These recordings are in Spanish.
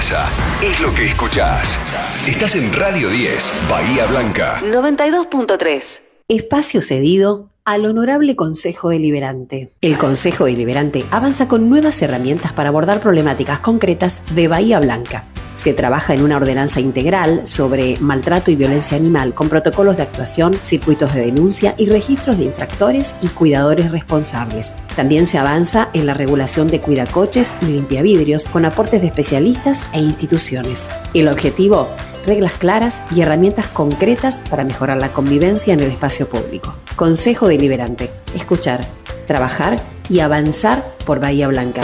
pasa, es lo que escuchás. Estás en Radio 10, Bahía Blanca. 92.3. Espacio cedido al Honorable Consejo Deliberante. El Consejo Deliberante avanza con nuevas herramientas para abordar problemáticas concretas de Bahía Blanca. Se trabaja en una ordenanza integral sobre maltrato y violencia animal con protocolos de actuación, circuitos de denuncia y registros de infractores y cuidadores responsables. También se avanza en la regulación de cuidacoches y limpiavidrios con aportes de especialistas e instituciones. El objetivo: reglas claras y herramientas concretas para mejorar la convivencia en el espacio público. Consejo Deliberante. Escuchar, trabajar y avanzar por Bahía Blanca.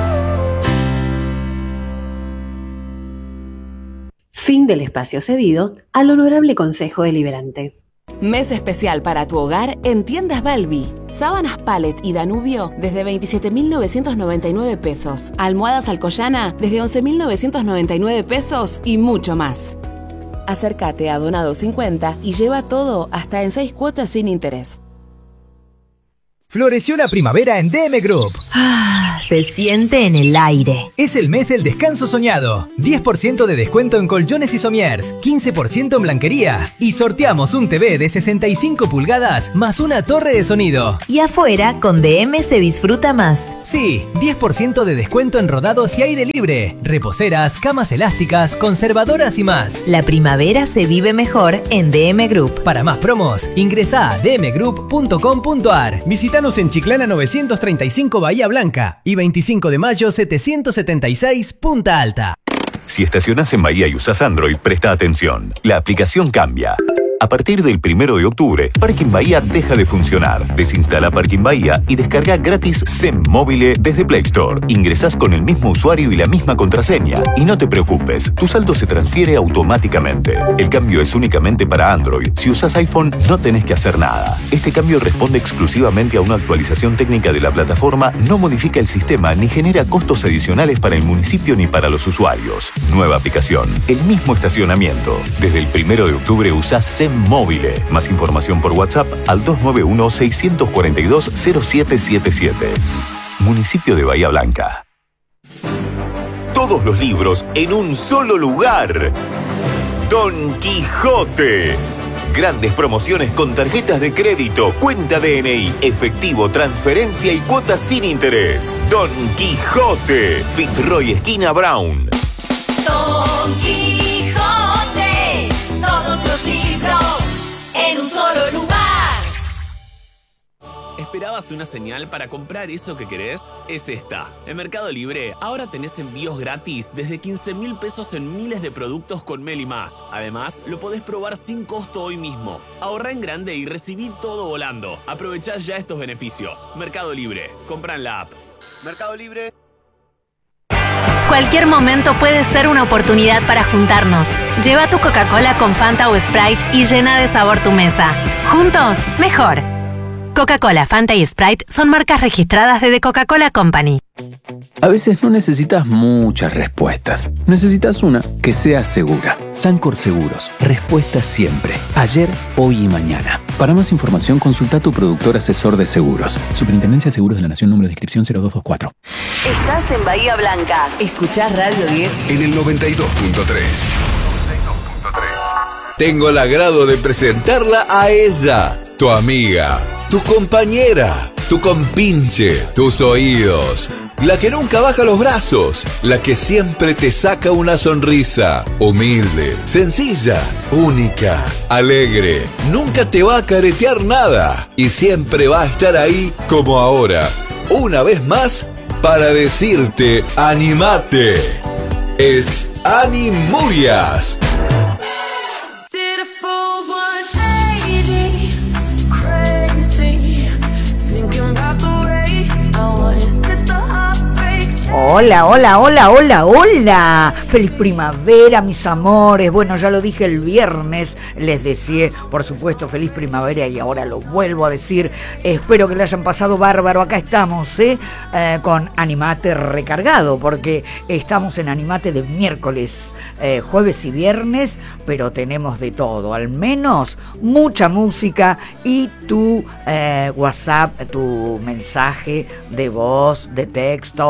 Fin del espacio cedido al Honorable Consejo Deliberante. Mes especial para tu hogar en Tiendas Balbi. Sábanas Pallet y Danubio desde 27.999 pesos. Almohadas Alcoyana desde 11.999 pesos y mucho más. Acércate a Donado 50 y lleva todo hasta en 6 cuotas sin interés. Floreció la primavera en DM Group. Se siente en el aire. Es el mes del descanso soñado. 10% de descuento en colchones y somiers, 15% en blanquería. Y sorteamos un TV de 65 pulgadas más una torre de sonido. Y afuera, con DM se disfruta más. Sí, 10% de descuento en rodados y aire libre. Reposeras, camas elásticas, conservadoras y más. La primavera se vive mejor en DM Group. Para más promos, ingresá a dmgroup.com.ar. Visítanos en Chiclana 935 Bahía Blanca y 25 de mayo 776 Punta Alta. Si estacionás en Bahía y usás Android, presta atención. La aplicación cambia. A partir del 1 de octubre, Parking Bahía deja de funcionar. Desinstala Parking Bahía y descarga gratis SEM Móvil desde Play Store. Ingresás con el mismo usuario y la misma contraseña. Y no te preocupes, tu saldo se transfiere automáticamente. El cambio es únicamente para Android. Si usás iPhone, no tenés que hacer nada. Este cambio responde exclusivamente a una actualización técnica de la plataforma, no modifica el sistema ni genera costos adicionales para el municipio ni para los usuarios. Nueva aplicación, el mismo estacionamiento. Desde el 1 de octubre usás SEM Móvil. Más información por WhatsApp al 291-642-0777. Municipio de Bahía Blanca. Todos los libros en un solo lugar. Don Quijote. Grandes promociones con tarjetas de crédito, cuenta DNI, efectivo, transferencia y cuotas sin interés. Don Quijote. Fitzroy esquina Brown. Don Quijote. Todos los libros en un solo lugar. ¿Esperabas una señal para comprar eso que querés? Es esta. En Mercado Libre ahora tenés envíos gratis desde 15.000 pesos en miles de productos con Meli Más. Además, lo podés probar sin costo hoy mismo. Ahorrá en grande y recibí todo volando. Aprovechá ya estos beneficios. Mercado Libre. Comprá en la app. Mercado Libre. Cualquier momento puede ser una oportunidad para juntarnos. Lleva tu Coca-Cola con Fanta o Sprite y llena de sabor tu mesa. Juntos, mejor. Coca-Cola, Fanta y Sprite son marcas registradas de The Coca-Cola Company. A veces no necesitas muchas respuestas. Necesitas una que sea segura. Sancor Seguros. Respuesta siempre. Ayer, hoy y mañana. Para más información, consulta a tu productor asesor de seguros. Superintendencia de Seguros de la Nación, número de inscripción 0224. Estás en Bahía Blanca. Escuchás Radio 10 en el 92.3. Tengo el agrado de presentarla a ella, tu amiga, tu compañera, tu compinche, tus oídos. La que nunca baja los brazos, la que siempre te saca una sonrisa. Humilde, sencilla, única, alegre. Nunca te va a caretear nada y siempre va a estar ahí como ahora. Una vez más, para decirte, animate. Es Ani Murias. Hola, hola, hola, hola, hola. Feliz primavera, mis amores. Bueno, ya lo dije el viernes, les deseé, por supuesto, feliz primavera y ahora lo vuelvo a decir. Espero que le hayan pasado bárbaro. Acá estamos, con Animate recargado, porque estamos en Animate de miércoles, jueves y viernes, pero tenemos de todo, al menos mucha música y tu WhatsApp, tu mensaje de voz, de texto,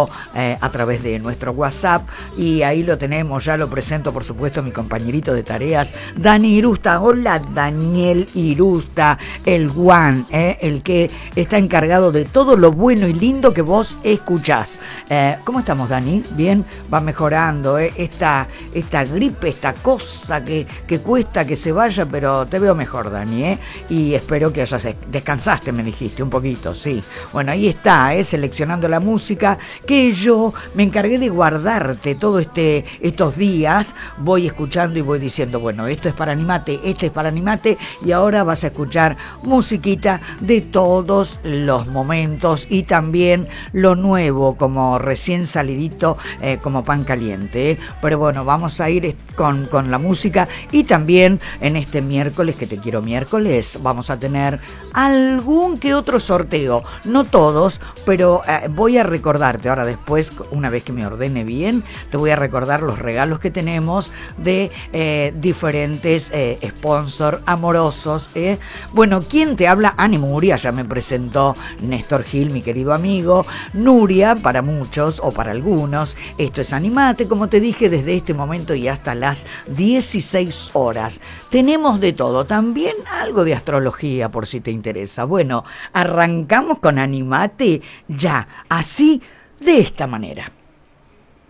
a través de nuestro WhatsApp, y ahí lo tenemos, ya lo presento, por supuesto, mi compañerito de tareas, Dani Irusta. Hola, Daniel Irusta, el Juan, el que está encargado de todo lo bueno y lindo que vos escuchás. ¿Cómo estamos, Dani? Bien, va mejorando, esta gripe, esta cosa que cuesta que se vaya, pero te veo mejor, Dani, y espero que descansaste, me dijiste, un poquito, sí. Bueno, ahí está, seleccionando la música que yo me encargué de guardarte todos estos días. Voy escuchando y voy diciendo, bueno, esto es para Animate, este es para Animate, y ahora vas a escuchar musiquita de todos los momentos y también lo nuevo, como recién salidito, como pan caliente, Pero bueno, vamos a ir con la música, y también en este miércoles, que te quiero miércoles, vamos a tener algún que otro sorteo, no todos, pero voy a recordarte ahora después, una vez que me ordene bien, te voy a recordar los regalos que tenemos de diferentes sponsors amorosos. Bueno, ¿quién te habla? Ani Muria, ya me presentó Néstor Gil, mi querido amigo. Nuria, para muchos o para algunos, esto es Animate, como te dije, desde este momento y hasta las 16 horas. Tenemos de todo, también algo de astrología, por si te interesa. Bueno, arrancamos con Animate ya, así, de esta manera.